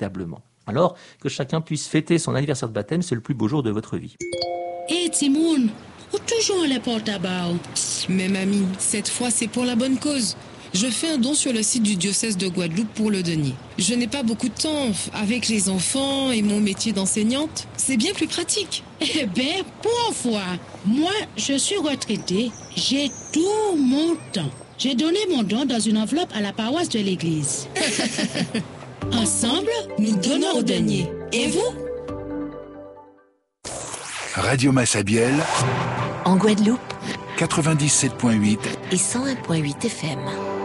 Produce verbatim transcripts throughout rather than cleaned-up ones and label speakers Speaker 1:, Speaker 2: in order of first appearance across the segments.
Speaker 1: véritablement. Alors que chacun puisse fêter son anniversaire de baptême, c'est le plus beau jour de votre vie.
Speaker 2: Hé, hey, Timoun, où toujours les porte-à-bas?
Speaker 3: Mais mamie, cette fois c'est pour la bonne cause. Je fais un don sur le site du diocèse de Guadeloupe pour le denier. Je n'ai pas beaucoup de temps avec les enfants et mon métier d'enseignante. C'est bien plus pratique.
Speaker 2: Eh bien, pour fois, moi, je suis retraitée. J'ai tout mon temps. J'ai donné mon don dans une enveloppe à la paroisse de l'église. Ensemble, nous donnons au denier. Et vous?
Speaker 4: Radio Massabielle,
Speaker 5: en Guadeloupe,
Speaker 4: quatre-vingt-dix-sept point huit
Speaker 5: et cent un point huit F M.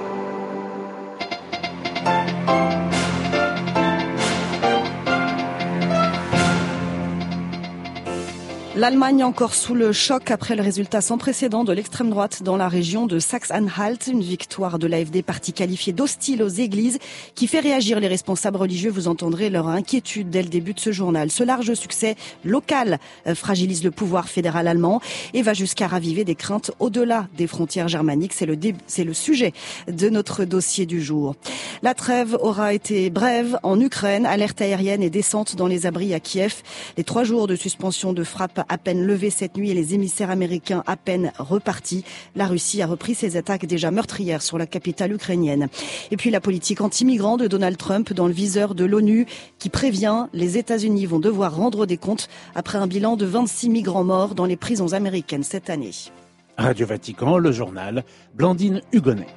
Speaker 6: L'Allemagne encore sous le choc après le résultat sans précédent de l'extrême droite dans la région de Saxe-Anhalt. Une victoire de l'A F D, parti qualifié d'hostile aux églises, qui fait réagir les responsables religieux. Vous entendrez leur inquiétude dès le début de ce journal. Ce large succès local fragilise le pouvoir fédéral allemand et va jusqu'à raviver des craintes au-delà des frontières germaniques. C'est le, dé... c'est le sujet de notre dossier du jour. La trêve aura été brève en Ukraine. Alerte aérienne et descente dans les abris à Kiev. Les trois jours de suspension de frappe à peine levés cette nuit et les émissaires américains à peine repartis. La Russie a repris ses attaques déjà meurtrières sur la capitale ukrainienne. Et puis la politique anti-migrants de Donald Trump dans le viseur de l'ONU qui prévient les États-Unis vont devoir rendre des comptes après un bilan de vingt-six migrants morts dans les prisons américaines cette année.
Speaker 7: Radio Vatican, le journal, Blandine Hugonnet.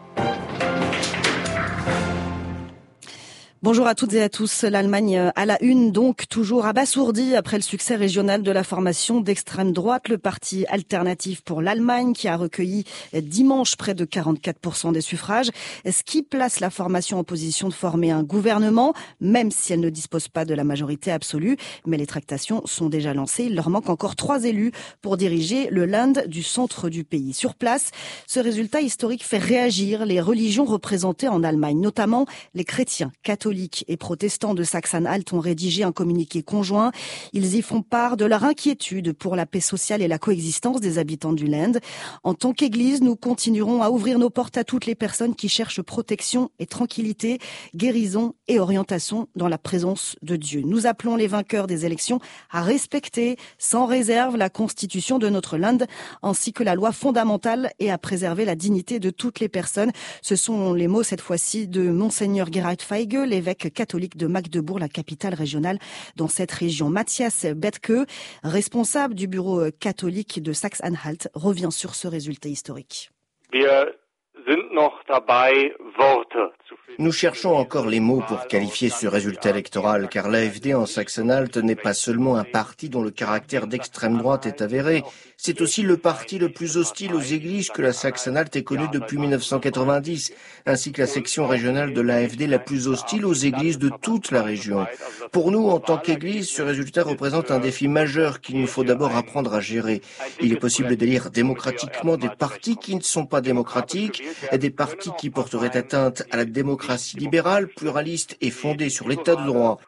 Speaker 6: Bonjour à toutes et à tous. L'Allemagne à la une, donc toujours abasourdie après le succès régional de la formation d'extrême droite, le parti alternatif pour l'Allemagne qui a recueilli dimanche près de quarante-quatre pour cent des suffrages, ce qui place la formation en position de former un gouvernement, même si elle ne dispose pas de la majorité absolue. Mais les tractations sont déjà lancées. Il leur manque encore trois élus pour diriger le Land du centre du pays. Sur place, ce résultat historique fait réagir les religions représentées en Allemagne, notamment les chrétiens catholiques et protestants de Saxe-Anhalt ont rédigé un communiqué conjoint. Ils y font part de leur inquiétude pour la paix sociale et la coexistence des habitants du Land. En tant qu'Église, nous continuerons à ouvrir nos portes à toutes les personnes qui cherchent protection et tranquillité, guérison et orientation dans la présence de Dieu. Nous appelons les vainqueurs des élections à respecter sans réserve la constitution de notre Land ainsi que la loi fondamentale et à préserver la dignité de toutes les personnes. Ce sont les mots cette fois-ci de Monseigneur Gerhard Feige, l'évêque catholique de Magdebourg, la capitale régionale dans cette région. Matthias Bethke, responsable du bureau catholique de Saxe-Anhalt, revient sur ce résultat historique.
Speaker 8: Nous cherchons encore les mots pour qualifier ce résultat électoral, car l'A F D en Saxe-Anhalt n'est pas seulement un parti dont le caractère d'extrême droite est avéré, c'est aussi le parti le plus hostile aux églises que la Saxe-Anhalt ait connu depuis mille neuf cent quatre-vingt-dix, ainsi que la section régionale de l'A F D la plus hostile aux églises de toute la région. Pour nous, en tant qu'Église, ce résultat représente un défi majeur qu'il nous faut d'abord apprendre à gérer. Il est possible d'élire démocratiquement des partis qui ne sont pas démocratiques, des partis qui porteraient atteinte à la démocratie libérale, pluraliste et fondée sur l'état de droit.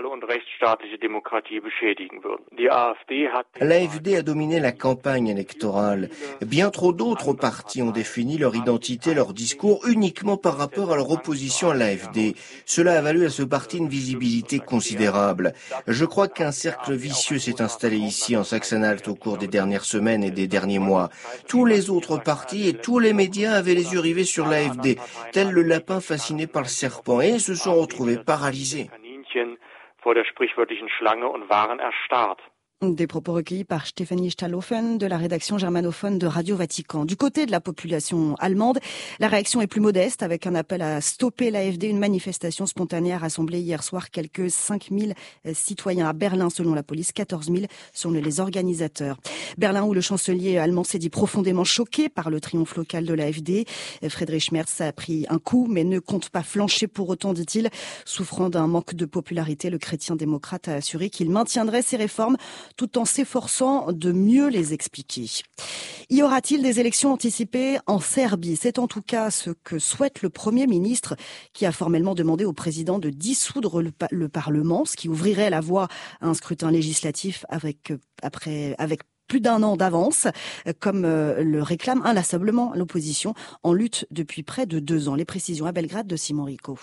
Speaker 8: L'A F D a dominé la campagne électorale. Bien trop d'autres partis ont défini leur identité, leur discours uniquement par rapport à leur opposition à l'A F D. Cela a valu à ce parti une visibilité considérable. Je crois qu'un cercle vicieux s'est installé ici en Saxe-Anhalt au cours des dernières semaines et des derniers mois. Tous les autres partis et tous les médias avaient les yeux rivés sur l'A F D, tel le lapin fasciné par le serpent, et se sont retrouvés paralysés.
Speaker 9: vor der sprichwörtlichen Schlange und waren erstarrt.
Speaker 6: Des propos recueillis par Stéphanie Stallhofen de la rédaction germanophone de Radio Vatican. Du côté de la population allemande, la réaction est plus modeste avec un appel à stopper l'A F D. Une manifestation spontanée a rassemblé hier soir quelques cinq mille citoyens à Berlin selon la police, quatorze mille selon les organisateurs. Berlin où le chancelier allemand s'est dit profondément choqué par le triomphe local de l'A F D. Friedrich Merz a pris un coup mais ne compte pas flancher pour autant, dit-il. Souffrant d'un manque de popularité, le chrétien démocrate a assuré qu'il maintiendrait ses réformes tout en s'efforçant de mieux les expliquer. Y aura-t-il des élections anticipées en Serbie? C'est en tout cas ce que souhaite le Premier ministre qui a formellement demandé au président de dissoudre le, le Parlement, ce qui ouvrirait la voie à un scrutin législatif avec, après, avec plus d'un an d'avance, comme le réclame inlassablement l'opposition en lutte depuis près de deux ans. Les précisions à Belgrade de Simon Rico.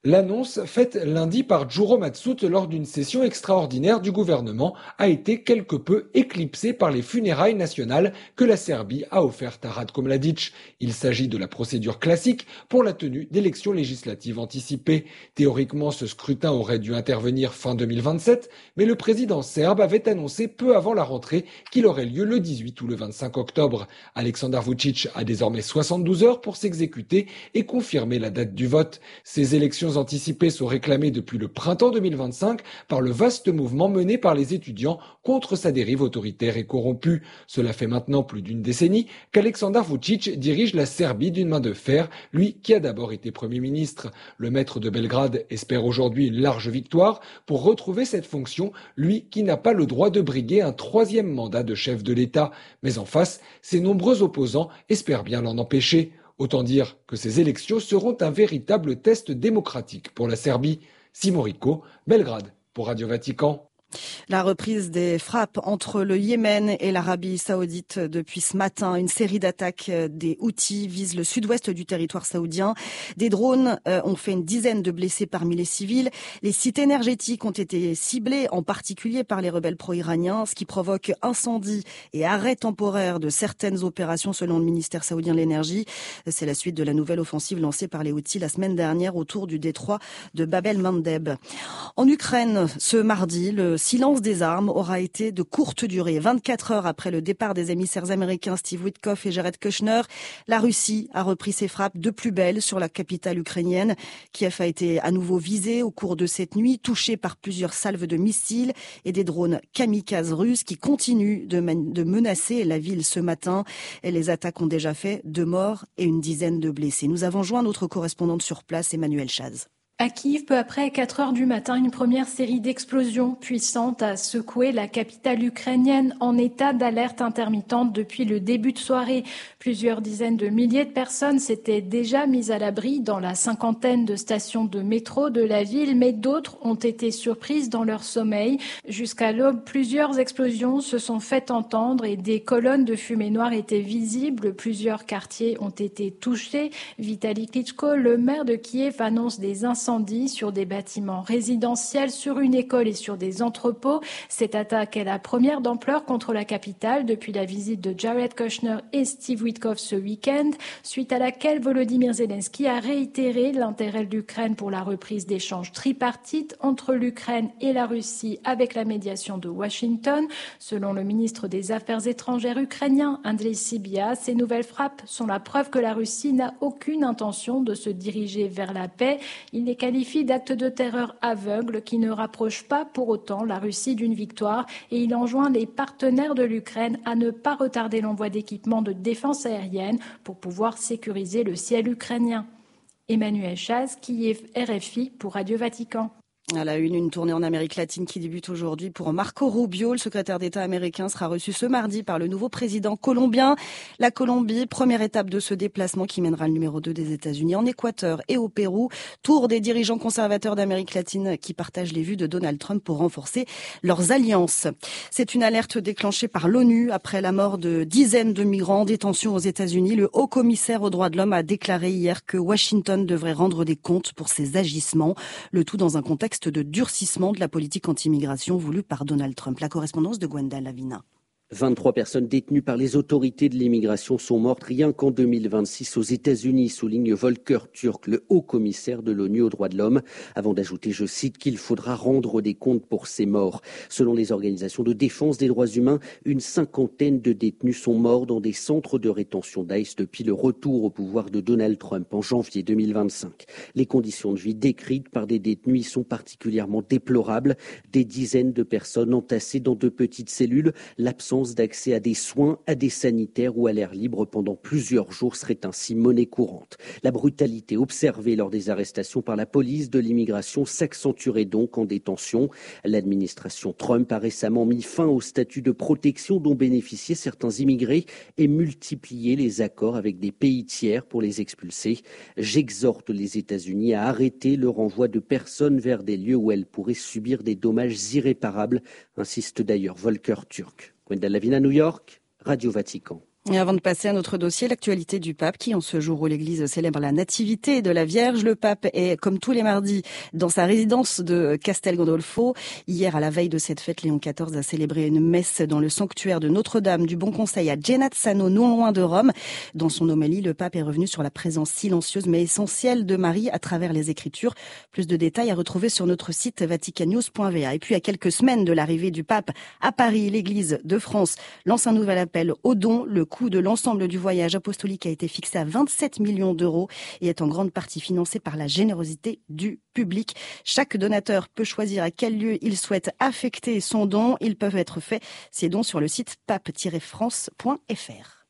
Speaker 10: L'annonce faite lundi par Đuro Matsut lors d'une session extraordinaire du gouvernement a été quelque peu éclipsée par les funérailles nationales que la Serbie a offertes à Ratko Mladic. Il s'agit de la procédure classique pour la tenue d'élections législatives anticipées. Théoriquement, ce scrutin aurait dû intervenir fin deux mille vingt-sept, mais le président serbe avait annoncé peu avant la rentrée qu'il aurait lieu le dix-huit ou le vingt-cinq octobre. Aleksandar Vučić a désormais soixante-douze heures pour s'exécuter et confirmer la date du vote. Ces élections anticipées sont réclamées depuis le printemps deux mille vingt-cinq par le vaste mouvement mené par les étudiants contre sa dérive autoritaire et corrompue. Cela fait maintenant plus d'une décennie qu'Aleksandar Vučić dirige la Serbie d'une main de fer, lui qui a d'abord été Premier ministre. Le maître de Belgrade espère aujourd'hui une large victoire pour retrouver cette fonction, lui qui n'a pas le droit de briguer un troisième mandat de chef de l'État. Mais en face, ses nombreux opposants espèrent bien l'en empêcher. Autant dire que ces élections seront un véritable test démocratique pour la Serbie. Simon Rico, Belgrade, pour Radio Vatican.
Speaker 6: La reprise des frappes entre le Yémen et l'Arabie saoudite depuis ce matin. Une série d'attaques des Houthis vise le sud-ouest du territoire saoudien. Des drones ont fait une dizaine de blessés parmi les civils. Les sites énergétiques ont été ciblés, en particulier par les rebelles pro-iraniens, ce qui provoque incendie et arrêt temporaire de certaines opérations selon le ministère saoudien de l'énergie. C'est la suite de la nouvelle offensive lancée par les Houthis la semaine dernière autour du détroit de Bab el-Mandeb. En Ukraine, ce mardi, le silence des armes aura été de courte durée. vingt-quatre heures après le départ des émissaires américains Steve Witkoff et Jared Kushner, la Russie a repris ses frappes de plus belle sur la capitale ukrainienne. Kiev a été à nouveau visée au cours de cette nuit, touchée par plusieurs salves de missiles et des drones kamikazes russes qui continuent de, de menacer la ville ce matin. Et les attaques ont déjà fait deux morts et une dizaine de blessés. Nous avons joint notre correspondante sur place, Emmanuel Chaz.
Speaker 11: À Kiev, peu après quatre heures du matin, une première série d'explosions puissantes a secoué la capitale ukrainienne en état d'alerte intermittente depuis le début de soirée. Plusieurs dizaines de milliers de personnes s'étaient déjà mises à l'abri dans la cinquantaine de stations de métro de la ville, mais d'autres ont été surprises dans leur sommeil. Jusqu'à l'aube, plusieurs explosions se sont fait entendre et des colonnes de fumée noire étaient visibles. Plusieurs quartiers ont été touchés. Vitali Klitschko, le maire de Kiev, annonce des incendies sur des bâtiments résidentiels, sur une école et sur des entrepôts. Cette attaque est la première d'ampleur contre la capitale depuis la visite de Jared Kushner et Steve Witkoff ce week-end, suite à laquelle Volodymyr Zelensky a réitéré l'intérêt de l'Ukraine pour la reprise d'échanges tripartites entre l'Ukraine et la Russie avec la médiation de Washington. Selon le ministre des Affaires étrangères ukrainien, Andriy Sybiha, ces nouvelles frappes sont la preuve que la Russie n'a aucune intention de se diriger vers la paix. Il les qualifie d'actes de terreur aveugles qui ne rapprochent pas pour autant la Russie d'une victoire et il enjoint les partenaires de l'Ukraine à ne pas retarder l'envoi d'équipements de défense aérienne pour pouvoir sécuriser le ciel ukrainien. Emmanuel Chaz, Kiev, R F I pour Radio Vatican.
Speaker 6: À la une, une tournée en Amérique latine qui débute aujourd'hui pour Marco Rubio. Le secrétaire d'État américain sera reçu ce mardi par le nouveau président colombien. La Colombie, première étape de ce déplacement qui mènera le numéro deux des États-Unis en Équateur et au Pérou. Tour des dirigeants conservateurs d'Amérique latine qui partagent les vues de Donald Trump pour renforcer leurs alliances. C'est une alerte déclenchée par l'ONU après la mort de dizaines de migrants en détention aux États-Unis. Le haut commissaire aux droits de l'homme a déclaré hier que Washington devrait rendre des comptes pour ses agissements. Le tout dans un contexte de durcissement de la politique anti-immigration voulue par Donald Trump. La correspondance de Gwenda Lavina.
Speaker 12: vingt-trois personnes détenues par les autorités de l'immigration sont mortes rien qu'en deux mille vingt-six aux États-Unis, souligne Volker Türk, le haut commissaire de l'ONU aux droits de l'homme, avant d'ajouter, je cite, qu'il faudra rendre des comptes pour ces morts. Selon les organisations de défense des droits humains, une cinquantaine de détenus sont morts dans des centres de rétention d'ICE depuis le retour au pouvoir de Donald Trump en janvier deux mille vingt-cinq. Les conditions de vie décrites par des détenus y sont particulièrement déplorables. Des dizaines de personnes entassées dans de petites cellules, l'absence d'accès à des soins, à des sanitaires ou à l'air libre pendant plusieurs jours serait ainsi monnaie courante. La brutalité observée lors des arrestations par la police de l'immigration s'accentuerait donc en détention. L'administration Trump a récemment mis fin au statut de protection dont bénéficiaient certains immigrés et multiplié les accords avec des pays tiers pour les expulser. J'exhorte les États-Unis à arrêter le renvoi de personnes vers des lieux où elles pourraient subir des dommages irréparables, insiste d'ailleurs Volker Türk. Gwenda Lavina, New York, Radio Vatican.
Speaker 6: Et avant de passer à notre dossier, l'actualité du pape qui, en ce jour où l'Église célèbre la nativité de la Vierge, le pape est, comme tous les mardis, dans sa résidence de Castel Gandolfo. Hier, à la veille de cette fête, Léon quatorze a célébré une messe dans le sanctuaire de Notre-Dame du Bon Conseil à Genazzano, non loin de Rome. Dans son homélie, le pape est revenu sur la présence silencieuse mais essentielle de Marie à travers les Écritures. Plus de détails à retrouver sur notre site vatican news point v a. Et puis, à quelques semaines de l'arrivée du pape à Paris, l'Église de France lance un nouvel appel aux dons. Le coût de l'ensemble du voyage apostolique a été fixé à vingt-sept millions d'euros et est en grande partie financé par la générosité du public. Chaque donateur peut choisir à quel lieu il souhaite affecter son don. Ils peuvent être faits, ces dons, sur le site pape tiret france point f r.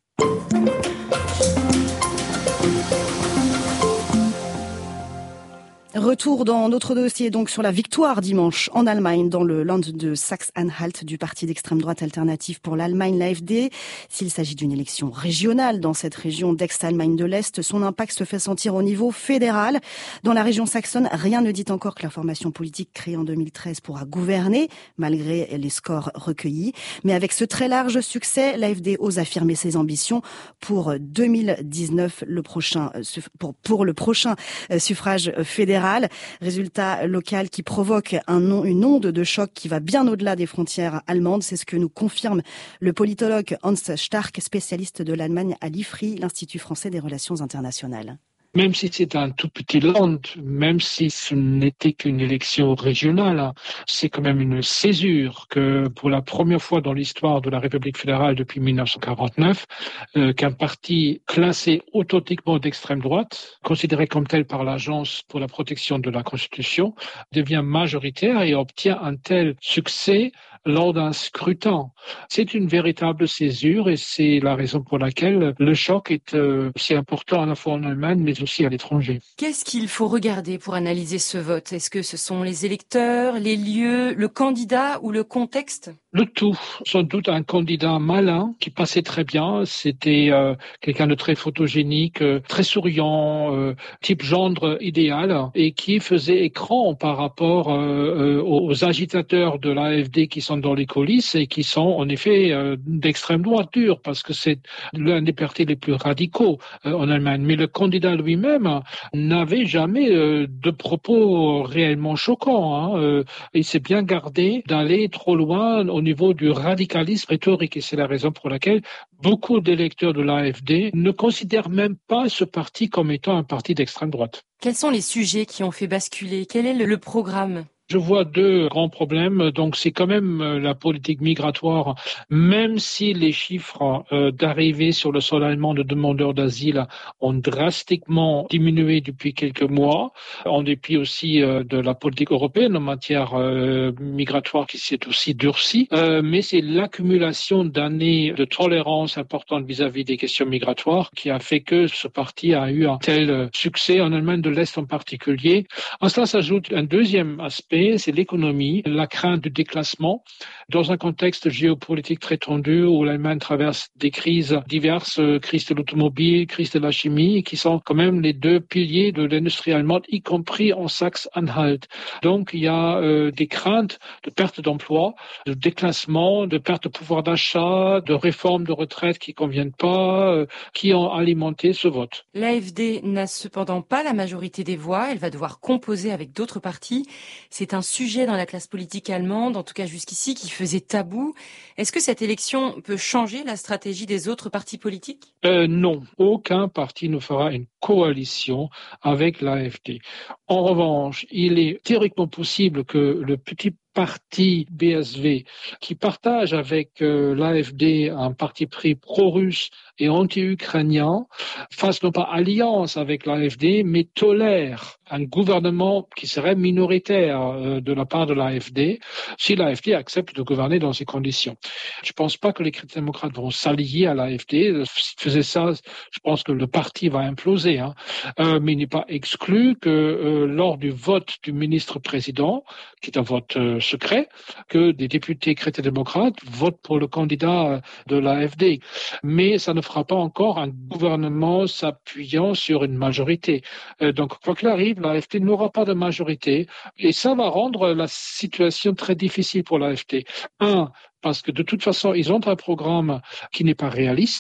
Speaker 6: Retour dans notre dossier donc sur la victoire dimanche en Allemagne dans le Land de Saxe-Anhalt du parti d'extrême droite alternative pour l'Allemagne, l'A F D. S'il s'agit d'une élection régionale dans cette région d'Ex-Allemagne de l'Est, son impact se fait sentir au niveau fédéral. Dans la région saxonne, rien ne dit encore que la formation politique créée en deux mille treize pourra gouverner malgré les scores recueillis. Mais avec ce très large succès, l'A F D ose affirmer ses ambitions pour deux mille dix-neuf, le prochain, pour, pour le prochain suffrage fédéral. Résultat local qui provoque un, une onde de choc qui va bien au-delà des frontières allemandes. C'est ce que nous confirme le politologue Hans Stark, spécialiste de l'Allemagne à l'I F R I, l'Institut français des relations internationales.
Speaker 13: Même si c'est un tout petit land, même si ce n'était qu'une élection régionale, c'est quand même une césure que pour la première fois dans l'histoire de la République fédérale depuis mille neuf cent quarante-neuf, euh, qu'un parti classé authentiquement d'extrême droite, considéré comme tel par l'Agence pour la protection de la Constitution, devient majoritaire et obtient un tel succès lors d'un scrutin. C'est une véritable césure et c'est la raison pour laquelle le choc est euh, si important à la fois en Allemagne mais aussi à l'étranger.
Speaker 14: Qu'est-ce qu'il faut regarder pour analyser ce vote ? Est-ce que ce sont les électeurs, les lieux, le candidat ou le contexte ?
Speaker 13: Le tout. Sans doute un candidat malin qui passait très bien. C'était euh, quelqu'un de très photogénique, euh, très souriant, euh, type gendre idéal et qui faisait écran par rapport euh, euh, aux agitateurs de l'A F D qui sont dans les coulisses et qui sont en effet euh, d'extrême droite dure parce que c'est l'un des partis les plus radicaux euh, en Allemagne. Mais le candidat lui-même n'avait jamais euh, de propos réellement choquants. Hein. Euh, il s'est bien gardé d'aller trop loin au niveau du radicalisme rhétorique et c'est la raison pour laquelle beaucoup d'électeurs de l'A F D ne considèrent même pas ce parti comme étant un parti d'extrême droite.
Speaker 14: Quels sont les sujets qui ont fait basculer ? Quel est le, le programme ?
Speaker 13: Je vois deux grands problèmes. Donc, c'est quand même la politique migratoire, même si les chiffres euh, d'arrivée sur le sol allemand de demandeurs d'asile ont drastiquement diminué depuis quelques mois, en dépit aussi euh, de la politique européenne en matière euh, migratoire qui s'est aussi durcie. Euh, mais c'est l'accumulation d'années de tolérance importante vis-à-vis des questions migratoires qui a fait que ce parti a eu un tel succès en Allemagne de l'Est en particulier. À cela s'ajoute un deuxième aspect, c'est l'économie, la crainte du déclassement. Dans un contexte géopolitique très tendu où l'Allemagne traverse des crises diverses, crise de l'automobile, crise de la chimie, qui sont quand même les deux piliers de l'industrie allemande, y compris en Saxe-Anhalt. Donc il y a euh, des craintes de perte d'emploi, de déclassement, de perte de pouvoir d'achat, de réformes de retraite qui ne conviennent pas, euh, qui ont alimenté ce vote.
Speaker 14: L'A F D n'a cependant pas la majorité des voix, elle va devoir composer avec d'autres partis. C'est un sujet dans la classe politique allemande, en tout cas jusqu'ici, qui faisait tabou. Est-ce que cette élection peut changer la stratégie des autres partis politiques ?
Speaker 13: euh, Non, aucun parti ne fera une coalition avec l'A F D. En revanche, il est théoriquement possible que le petit parti B S V qui partage avec euh, l'A F D un parti pris pro-russe et anti-ukrainien fasse non pas alliance avec l'A F D mais tolère un gouvernement qui serait minoritaire euh, de la part de l'A F D si l'A F D accepte de gouverner dans ces conditions. Je ne pense pas que les chrétiens-démocrates vont s'allier à l'A F D. S'ils faisaient ça, je pense que le parti va imploser. Hein. Euh, mais il n'est pas exclu que euh, lors du vote du ministre-président, qui est un vote euh, secret, que des députés chrétiens-démocrates votent pour le candidat de l'A F D. Mais ça ne fera pas encore un gouvernement s'appuyant sur une majorité. Euh, donc, quoi qu'il arrive, l'A F D n'aura pas de majorité et ça va rendre la situation très difficile pour l'A F D. Un, parce que de toute façon, ils ont un programme qui n'est pas réaliste.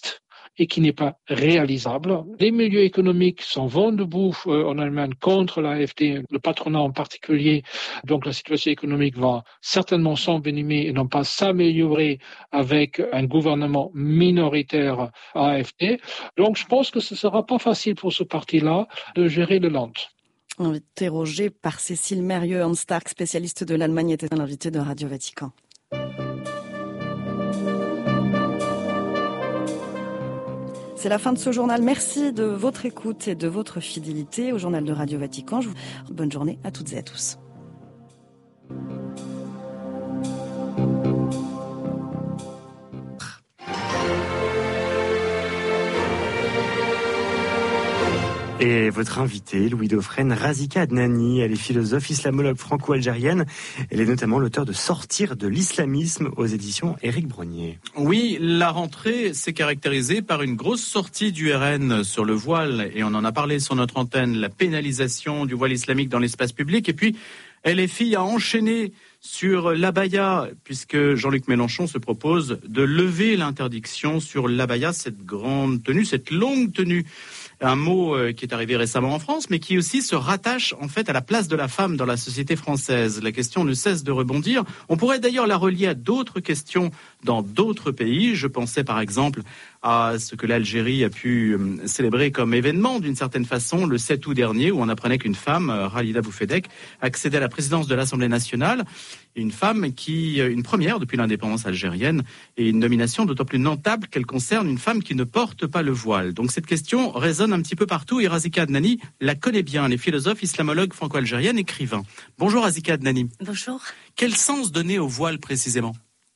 Speaker 13: et qui n'est pas réalisable. Les milieux économiques s'en vont debout euh, en Allemagne contre la AfD, le patronat en particulier. Donc la situation économique va certainement s'envenimer et non pas s'améliorer avec un gouvernement minoritaire AfD. Donc je pense que ce ne sera pas facile pour ce parti-là de gérer le Land.
Speaker 6: Interrogé par Cécile Mérieux, Hans Stark, spécialiste de l'Allemagne, était l'invité de Radio Vatican. C'est la fin de ce journal. Merci de votre écoute et de votre fidélité au journal de Radio Vatican. Je vous... Bonne journée à toutes et à tous.
Speaker 15: Et votre invitée, Louis Dauphren, Razika Adnani, elle est philosophe islamologue franco-algérienne. Elle est notamment l'auteur de Sortir de l'islamisme aux éditions Éric Brognier.
Speaker 16: Oui, la rentrée s'est caractérisée par une grosse sortie du R N sur le voile, et on en a parlé sur notre antenne, la pénalisation du voile islamique dans l'espace public. Et puis, L F I a enchaîné sur l'abaya, puisque Jean-Luc Mélenchon se propose de lever l'interdiction sur l'abaya, cette grande tenue, cette longue tenue. Un mot qui est arrivé récemment en France, mais qui aussi se rattache en fait à la place de la femme dans la société française. La question ne cesse de rebondir. On pourrait d'ailleurs la relier à d'autres questions dans d'autres pays. Je pensais par exemple à ce que l'Algérie a pu célébrer comme événement d'une certaine façon le sept août dernier, où on apprenait qu'une femme, Khalida Boufedek, accédait à la présidence de l'Assemblée nationale. Une femme qui, une première depuis l'indépendance algérienne, et une nomination d'autant plus notable qu'elle concerne une femme qui ne porte pas le voile. Donc cette question résonne un petit peu partout, et Razika Adnani la connaît bien. Elle est philosophe, islamologue franco-algérienne, écrivain. Bonjour Razika Adnani.
Speaker 17: Bonjour.
Speaker 16: Quel sens donner au voile précisément ?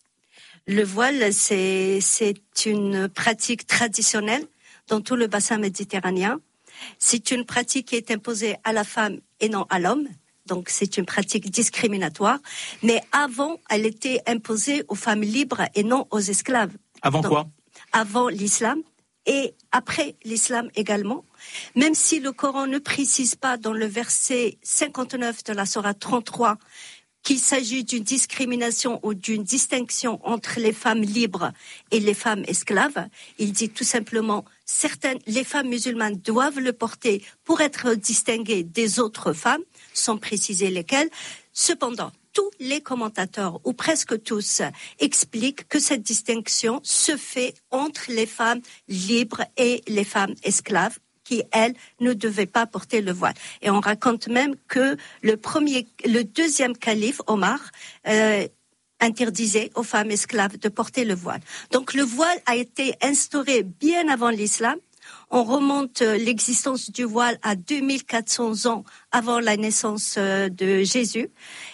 Speaker 17: Le voile, c'est, c'est une pratique traditionnelle dans tout le bassin méditerranéen. C'est une pratique qui est imposée à la femme et non à l'homme. Donc c'est une pratique discriminatoire. Mais avant, elle était imposée aux femmes libres et non aux esclaves.
Speaker 16: Avant
Speaker 17: Donc,
Speaker 16: quoi ?
Speaker 17: Avant l'islam et après l'islam également. Même si le Coran ne précise pas dans le verset cinquante-neuf de la sourate trente-trois qu'il s'agit d'une discrimination ou d'une distinction entre les femmes libres et les femmes esclaves. Il dit tout simplement, certaines, les femmes musulmanes doivent le porter pour être distinguées des autres femmes, sans préciser lesquelles. Cependant, tous les commentateurs, ou presque tous, expliquent que cette distinction se fait entre les femmes libres et les femmes esclaves, qui, elles, ne devaient pas porter le voile. Et on raconte même que le premier, le deuxième calife, Omar, euh, interdisait aux femmes esclaves de porter le voile. Donc le voile a été instauré bien avant l'islam. On remonte l'existence du voile à deux mille quatre cents ans avant la naissance de Jésus.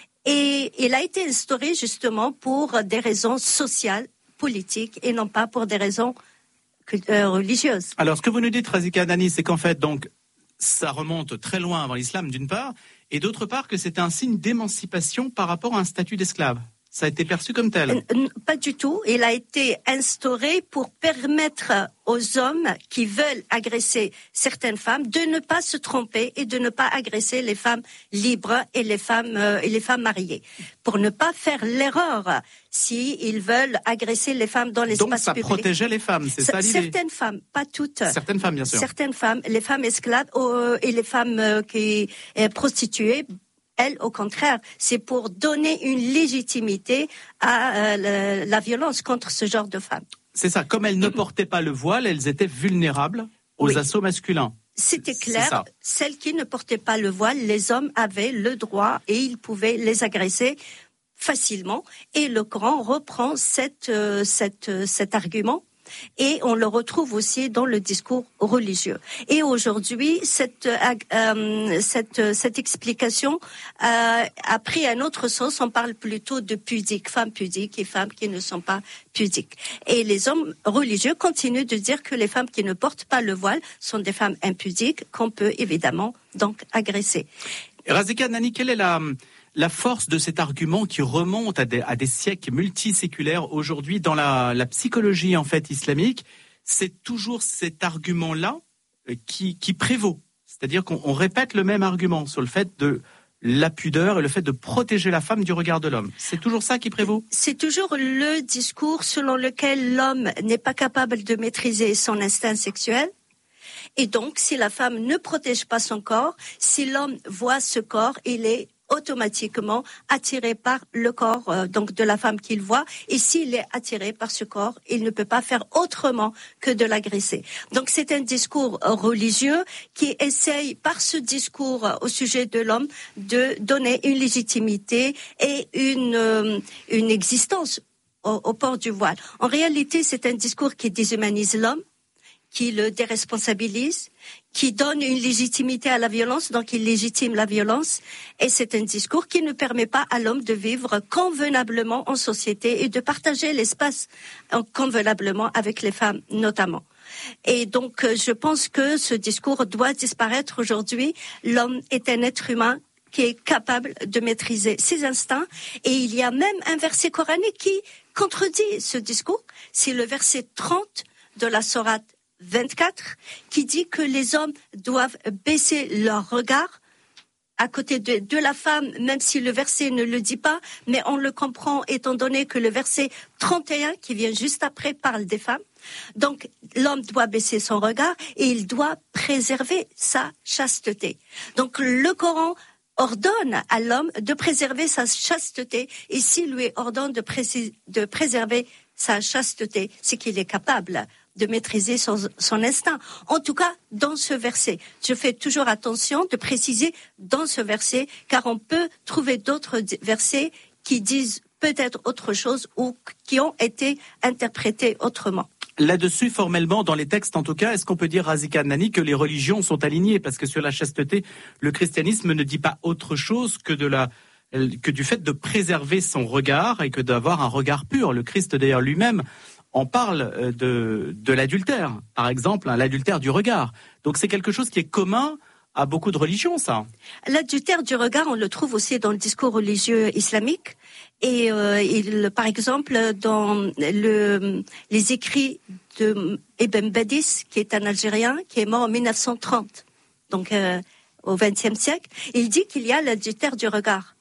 Speaker 17: Et il a été instauré justement pour des raisons sociales, politiques, et non pas pour des raisons Euh, religieuse.
Speaker 16: Alors, ce que vous nous dites, Razika Adnani, c'est qu'en fait, donc, ça remonte très loin avant l'islam, d'une part, et d'autre part, que c'est un signe d'émancipation par rapport à un statut d'esclave. Ça a été perçu comme tel.
Speaker 17: Euh, pas du tout. Il a été instauré pour permettre aux hommes qui veulent agresser certaines femmes de ne pas se tromper et de ne pas agresser les femmes libres et les femmes euh, et les femmes mariées, pour ne pas faire l'erreur si ils veulent agresser les femmes dans l'espace public.
Speaker 16: Donc ça protégeait les femmes, c'est ça l'idée.
Speaker 17: Certaines femmes, pas toutes.
Speaker 16: Certaines femmes, bien sûr.
Speaker 17: Certaines femmes, les femmes esclaves euh, et les femmes euh, qui euh, prostituées. Elles, au contraire, c'est pour donner une légitimité à euh, la, la violence contre ce genre de femmes.
Speaker 16: C'est ça, comme elles ne portaient pas le voile, elles étaient vulnérables aux oui. assauts masculins.
Speaker 17: C'était clair, celles qui ne portaient pas le voile, les hommes avaient le droit et ils pouvaient les agresser facilement. Et le Coran reprend cette, euh, cette, euh, cet argument. Et on le retrouve aussi dans le discours religieux. Et aujourd'hui, cette, euh, cette, cette explication euh, a pris un autre sens. On parle plutôt de pudiques, femmes pudiques et femmes qui ne sont pas pudiques. Et les hommes religieux continuent de dire que les femmes qui ne portent pas le voile sont des femmes impudiques qu'on peut évidemment donc agresser.
Speaker 16: Razika Adnani, quelle est la... la force de cet argument qui remonte à des, à des siècles multiséculaires aujourd'hui dans la, la psychologie en fait islamique, c'est toujours cet argument-là qui, qui prévaut. C'est-à-dire qu'on on répète le même argument sur le fait de la pudeur et le fait de protéger la femme du regard de l'homme. C'est toujours ça qui prévaut ?
Speaker 17: C'est toujours le discours selon lequel l'homme n'est pas capable de maîtriser son instinct sexuel. Et donc, si la femme ne protège pas son corps, si l'homme voit ce corps, il est automatiquement attiré par le corps euh, donc de la femme qu'il voit. Et s'il est attiré par ce corps, il ne peut pas faire autrement que de l'agresser. Donc, c'est un discours euh, religieux qui essaye, par ce discours euh, au sujet de l'homme, de donner une légitimité et une, euh, une existence au, au port du voile. En réalité, c'est un discours qui déshumanise l'homme, qui le déresponsabilise, qui donne une légitimité à la violence, donc il légitime la violence. Et c'est un discours qui ne permet pas à l'homme de vivre convenablement en société et de partager l'espace convenablement avec les femmes notamment. Et donc je pense que ce discours doit disparaître aujourd'hui. L'homme est un être humain qui est capable de maîtriser ses instincts. Et il y a même un verset coranique qui contredit ce discours. C'est le verset trente de la sourate vingt-quatre, qui dit que les hommes doivent baisser leur regard à côté de, de la femme, même si le verset ne le dit pas, mais on le comprend étant donné que le verset trente et un, qui vient juste après, parle des femmes. Donc, l'homme doit baisser son regard et il doit préserver sa chasteté. Donc, le Coran ordonne à l'homme de préserver sa chasteté, et s'il lui ordonne de, pré- de préserver sa chasteté, c'est qu'il est capable de maîtriser son, son instinct. En tout cas, dans ce verset. Je fais toujours attention de préciser dans ce verset, car on peut trouver d'autres versets qui disent peut-être autre chose ou qui ont été interprétés autrement.
Speaker 16: Là-dessus, formellement, dans les textes en tout cas, est-ce qu'on peut dire, Razika Adnani, que les religions sont alignées ? Parce que sur la chasteté, le christianisme ne dit pas autre chose que de la que du fait de préserver son regard et que d'avoir un regard pur. Le Christ d'ailleurs lui-même on parle de, de l'adultère, par exemple, hein, l'adultère du regard. Donc c'est quelque chose qui est commun à beaucoup de religions, ça.
Speaker 17: L'adultère du regard, on le trouve aussi dans le discours religieux islamique. Et euh, il, par exemple, dans le, les écrits de Ibn Badis, qui est un Algérien, qui est mort en mille neuf cent trente, donc euh, au vingtième siècle, il dit qu'il y a l'adultère du regard.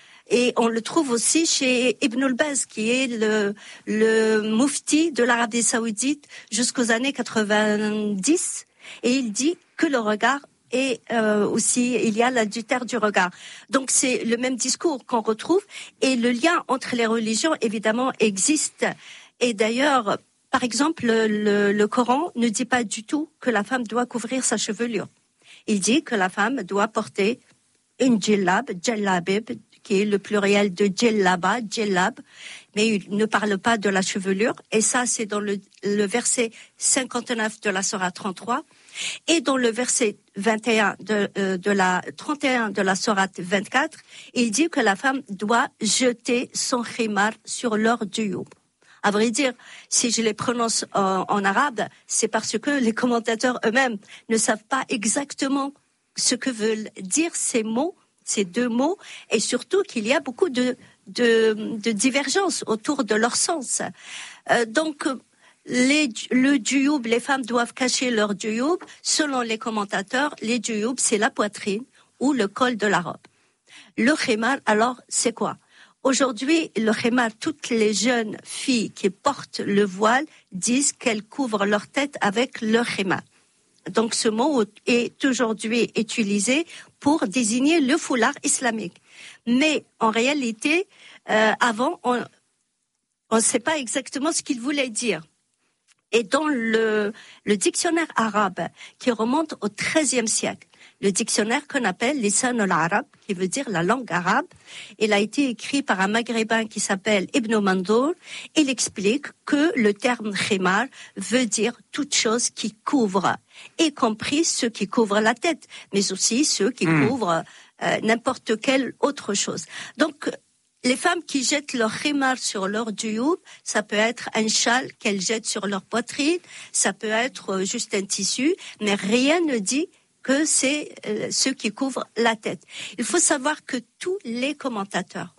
Speaker 17: Et on le trouve aussi chez Ibn al-Baz, qui est le, le mufti de l'Arabie Saoudite jusqu'aux années quatre-vingt-dix. Et il dit que le regard est euh, aussi, il y a l'adultère du regard. Donc c'est le même discours qu'on retrouve. Et le lien entre les religions, évidemment, existe. Et d'ailleurs, par exemple, le, le Coran ne dit pas du tout que la femme doit couvrir sa chevelure. Il dit que la femme doit porter une djellab, djellabib, qui est le pluriel de djellaba, djellab, mais il ne parle pas de la chevelure. Et ça, c'est dans le, le verset cinquante-neuf de la sourate trente-trois. Et dans le verset vingt et un de, euh, de la trente et un de la sourate vingt-quatre, il dit que la femme doit jeter son khimar sur l'or du youb. À vrai dire, si je les prononce en, en arabe, c'est parce que les commentateurs eux-mêmes ne savent pas exactement ce que veulent dire ces mots, ces deux mots, et surtout qu'il y a beaucoup de, de, de divergences autour de leur sens. Euh, donc, les, le djouyoub, les femmes doivent cacher leur djouyoub. Selon les commentateurs, les djouyoub, c'est la poitrine ou le col de la robe. Le khimar, alors, c'est quoi ? Aujourd'hui, le khimar, toutes les jeunes filles qui portent le voile disent qu'elles couvrent leur tête avec le khimar. Donc ce mot est aujourd'hui utilisé pour désigner le foulard islamique. Mais en réalité, euh, avant, on ne sait pas exactement ce qu'il voulait dire. Et dans le, le dictionnaire arabe qui remonte au treizième siècle, le dictionnaire qu'on appelle Lisan al-Arab, qui veut dire la langue arabe, il a été écrit par un maghrébin qui s'appelle Ibn Mandour. Il explique que le terme khimar veut dire toute chose qui couvre, y compris ceux qui couvrent la tête, mais aussi ceux qui mmh. couvrent euh, n'importe quelle autre chose. Donc, les femmes qui jettent leur khimar sur leur djouyoub, ça peut être un châle qu'elles jettent sur leur poitrine, ça peut être juste un tissu, mais rien ne dit que c'est euh, ceux qui couvrent la tête. Il faut savoir que tous les commentateurs,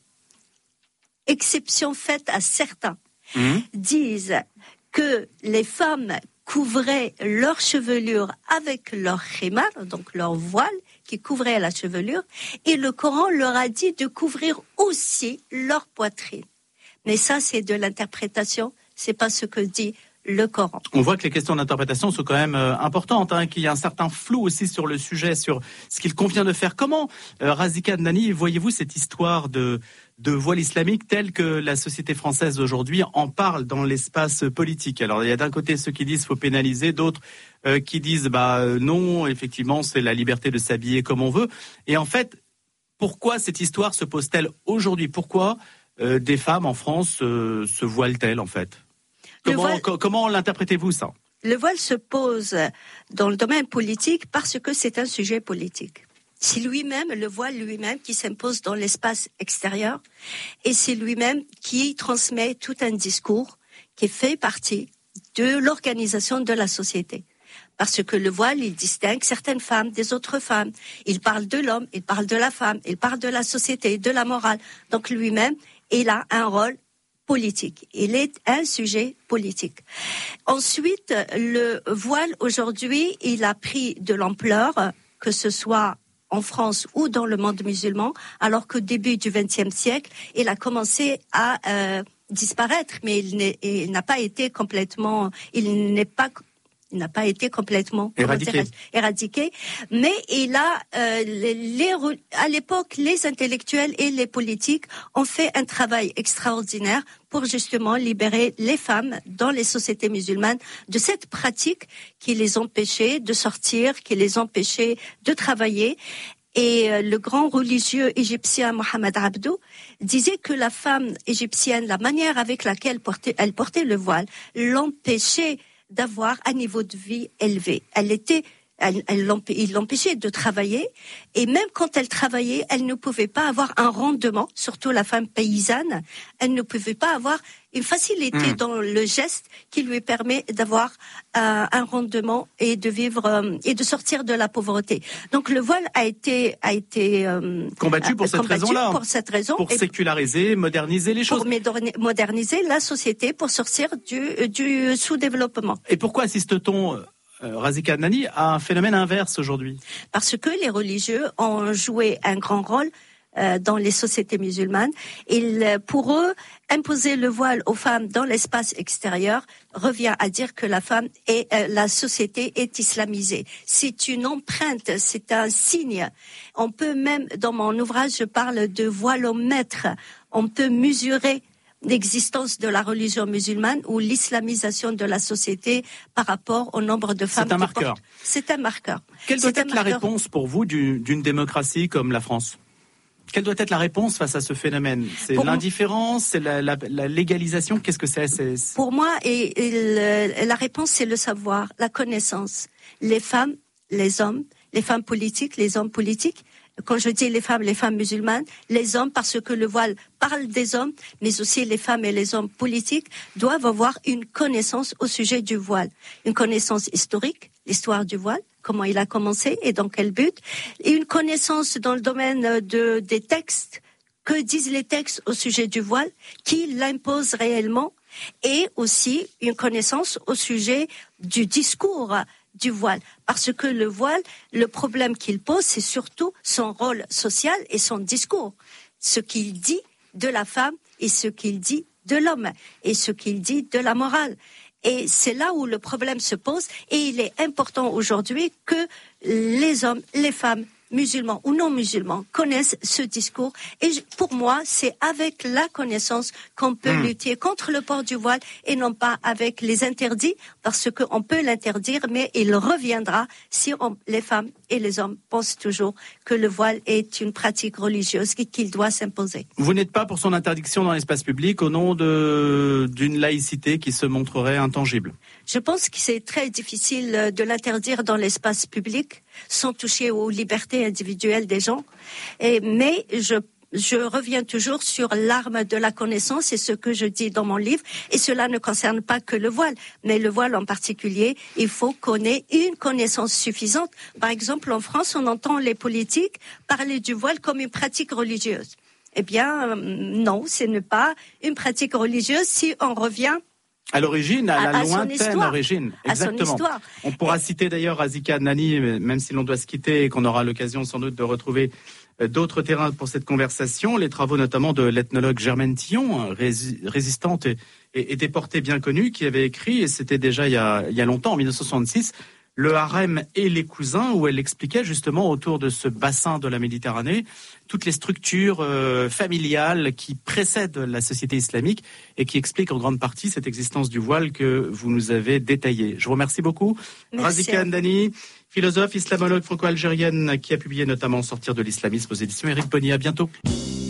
Speaker 17: exception faite à certains, mmh. disent que les femmes couvraient leur chevelure avec leur khimar, donc leur voile, qui couvrait la chevelure, et le Coran leur a dit de couvrir aussi leur poitrine. Mais ça, c'est de l'interprétation, c'est pas ce que dit le Coran.
Speaker 16: On voit que les questions d'interprétation sont quand même euh, importantes, hein, qu'il y a un certain flou aussi sur le sujet, sur ce qu'il convient de faire. Comment, euh, Razika Adnani, voyez-vous cette histoire de, de voile islamique telle que la société française aujourd'hui en parle dans l'espace politique? Alors, il y a d'un côté ceux qui disent qu'il faut pénaliser, d'autres euh, qui disent bah euh, non, effectivement, c'est la liberté de s'habiller comme on veut. Et en fait, pourquoi cette histoire se pose-t-elle aujourd'hui? Pourquoi euh, des femmes en France euh, se voilent-elles, en fait? Comment, voile, comment l'interprétez-vous, ça?
Speaker 17: Le voile se pose dans le domaine politique parce que c'est un sujet politique. C'est lui-même, le voile lui-même, qui s'impose dans l'espace extérieur, et c'est lui-même qui transmet tout un discours qui fait partie de l'organisation de la société. Parce que le voile, il distingue certaines femmes des autres femmes. Il parle de l'homme, il parle de la femme, il parle de la société, de la morale. Donc lui-même, il a un rôle politique. Il est un sujet politique. Ensuite, le voile, aujourd'hui, il a pris de l'ampleur, que ce soit en France ou dans le monde musulman, alors qu'au début du vingtième siècle, il a commencé à euh, disparaître, mais il, n'est, il n'a pas été complètement, il n'est pas Il n'a pas été complètement
Speaker 16: éradiqué.
Speaker 17: éradiqué, mais il a, euh, les, les, à l'époque, les intellectuels et les politiques ont fait un travail extraordinaire pour justement libérer les femmes dans les sociétés musulmanes de cette pratique qui les empêchait de sortir, qui les empêchait de travailler. Et euh, le grand religieux égyptien Mohamed Abdou disait que la femme égyptienne, la manière avec laquelle portait, elle portait le voile, l'empêchait d'avoir un niveau de vie élevé. Elle était, elle, elle il l'empêchait de travailler, et même quand elle travaillait, elle ne pouvait pas avoir un rendement, surtout la femme paysanne, elle ne pouvait pas avoir une facilité mmh. dans le geste qui lui permet d'avoir euh, un rendement et de vivre euh, et de sortir de la pauvreté. Donc le voile a été a été euh,
Speaker 16: combattu pour cette
Speaker 17: combattu
Speaker 16: raison-là,
Speaker 17: pour cette raison,
Speaker 16: pour séculariser, moderniser les choses,
Speaker 17: pour moderniser la société, pour sortir du du sous-développement.
Speaker 16: Et pourquoi assiste-t-on, euh, Razika Adnani, à un phénomène inverse aujourd'hui?
Speaker 17: Parce que les religieux ont joué un grand rôle Euh, dans les sociétés musulmanes. Il, pour eux, imposer le voile aux femmes dans l'espace extérieur revient à dire que la femme et euh, la société est islamisée. C'est une empreinte, c'est un signe. On peut même, dans mon ouvrage, je parle de voilomètre. On peut mesurer l'existence de la religion musulmane ou l'islamisation de la société par rapport au nombre de femmes.
Speaker 16: C'est un marqueur.
Speaker 17: Portent. C'est un marqueur.
Speaker 16: Quelle doit être la réponse pour vous du, d'une démocratie comme la France? Quelle doit être la réponse face à ce phénomène? C'est pour l'indifférence, c'est la, la, la légalisation? Qu'est-ce que c'est, c'est, c'est...
Speaker 17: Pour moi, et, et le, la réponse, c'est le savoir, la connaissance. Les femmes, les hommes, les femmes politiques, les hommes politiques. Quand je dis les femmes, les femmes musulmanes, les hommes, parce que le voile parle des hommes, mais aussi les femmes et les hommes politiques doivent avoir une connaissance au sujet du voile. Une connaissance historique, l'histoire du voile, comment il a commencé et dans quel but, et une connaissance dans le domaine de, des textes, que disent les textes au sujet du voile, qui l'imposent réellement, et aussi une connaissance au sujet du discours du voile. Parce que le voile, le problème qu'il pose, c'est surtout son rôle social et son discours. Ce qu'il dit de la femme et ce qu'il dit de l'homme et ce qu'il dit de la morale. Et c'est là où le problème se pose, et il est important aujourd'hui que les hommes, les femmes, musulmans ou non musulmans, connaissent ce discours. Et pour moi, c'est avec la connaissance qu'on peut mmh. lutter contre le port du voile, et non pas avec les interdits, parce qu'on peut l'interdire, mais il reviendra si on, les femmes et les hommes pensent toujours que le voile est une pratique religieuse qu'il doit s'imposer.
Speaker 16: Vous n'êtes pas pour son interdiction dans l'espace public au nom de, d'une laïcité qui se montrerait intangible?
Speaker 17: Je pense que c'est très difficile de l'interdire dans l'espace public sans toucher aux libertés individuelles des gens. Et, mais je Je reviens toujours sur l'arme de la connaissance, et ce que je dis dans mon livre, et cela ne concerne pas que le voile, mais le voile en particulier, il faut qu'on ait une connaissance suffisante. Par exemple, en France, on entend les politiques parler du voile comme une pratique religieuse. Eh bien, non, ce n'est pas une pratique religieuse si on revient
Speaker 16: À l'origine, à, à la à lointaine origine. Exactement. On pourra et... citer d'ailleurs Razika Adnani, même si l'on doit se quitter et qu'on aura l'occasion sans doute de retrouver d'autres terrains pour cette conversation. Les travaux notamment de l'ethnologue Germaine Tillon, rési- résistante et, et, et déportée bien connue, qui avait écrit, et c'était déjà il y a, il y a longtemps, en dix-neuf cent soixante-six, Le harem et les cousins, où elle expliquait justement autour de ce bassin de la Méditerranée toutes les structures euh, familiales qui précèdent la société islamique et qui expliquent en grande partie cette existence du voile que vous nous avez détaillée. Je vous remercie beaucoup. Razika Adnani, philosophe islamologue franco-algérienne qui a publié notamment Sortir de l'islamisme aux éditions Éric Bonnier. À bientôt.